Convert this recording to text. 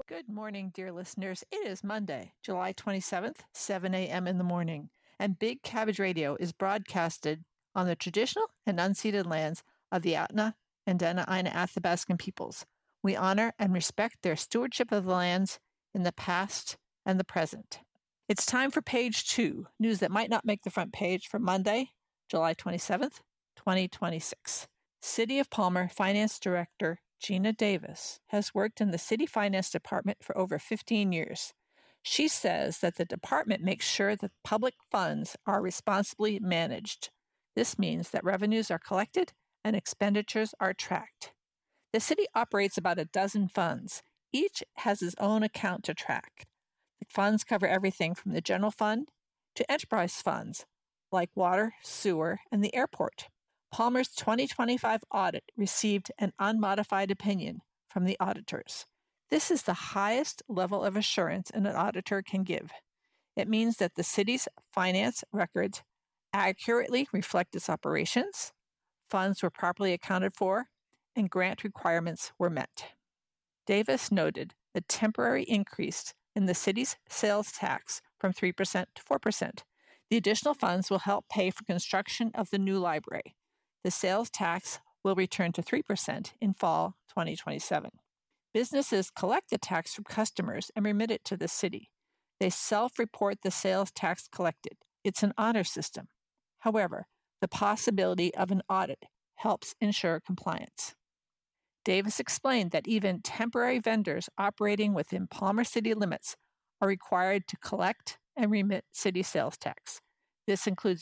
Good morning, dear listeners. It is Monday, July 27th, 7 a.m. in the morning, and Big Cabbage Radio is broadcasted on the traditional and unceded lands of the Ahtna and Dena'ina Athabascan peoples. We honor and respect their stewardship of the lands in the past and the present. It's time for page 2, news that might not make the front page for Monday, July 27th, 2026. City of Palmer Finance Director Gina Davis has worked in the City Finance Department for over 15 years. She says that the department makes sure that public funds are responsibly managed. This means that revenues are collected and expenditures are tracked. The city operates about a dozen funds. Each has its own account to track. The funds cover everything from the general fund to enterprise funds like water, sewer, and the airport. Palmer's 2025 audit received an unmodified opinion from the auditors. This is the highest level of assurance an auditor can give. It means that the city's finance records accurately reflect its operations, funds were properly accounted for, and grant requirements were met. Davis noted the temporary increase in the city's sales tax from 3% to 4%. The additional funds will help pay for construction of the new library. The sales tax will return to 3% in fall 2027. Businesses collect the tax from customers and remit it to the city. They self-report the sales tax collected. It's an honor system. However, the possibility of an audit helps ensure compliance. Davis explained that even temporary vendors operating within Palmer City limits are required to collect and remit city sales tax. This includes